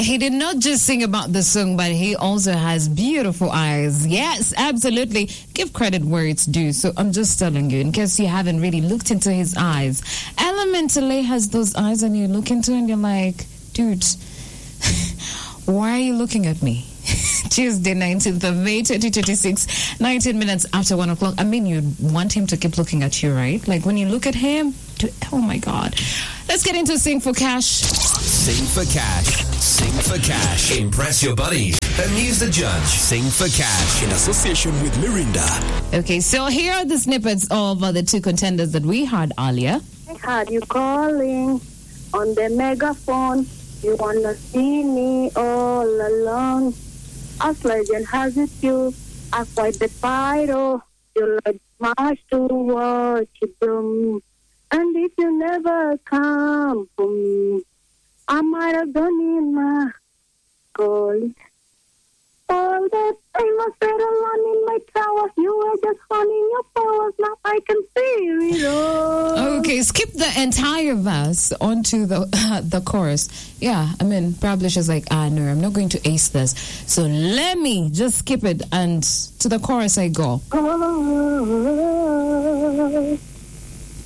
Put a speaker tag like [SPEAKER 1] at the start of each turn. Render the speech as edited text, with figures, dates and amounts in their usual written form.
[SPEAKER 1] he did not just sing about the song, but he also has beautiful eyes. Yes, absolutely. Give credit where it's due. So I'm just telling you, in case you haven't really looked into his eyes. Elementally has those eyes and you look into it and you're like, dude, why are you looking at me? Tuesday, 19th of May, 2026, 19 minutes after 1 o'clock. I mean, you want him to keep looking at you, right? Like, when you look at him, oh, my God. Let's get into Sing for Cash.
[SPEAKER 2] Sing for Cash. Sing for Cash. Impress your buddies. Amuse the judge. Sing for Cash. In association with Mirinda.
[SPEAKER 1] Okay, so here are the snippets of the two contenders that we heard earlier.
[SPEAKER 3] I heard you calling on the megaphone. You wanna see me all alone. As legend has it, you are quite the pyro. You like much to watch you bloom. And if you never come for me, I might have done in my goal. All that time I spent alone in my tower. You were just honing your powers. Now I can see it all.
[SPEAKER 1] Okay, skip the entire verse onto the chorus. Yeah, I mean, probably she's like, no, I'm not going to ace this. So let me just skip it and to the chorus I go.
[SPEAKER 3] Oh,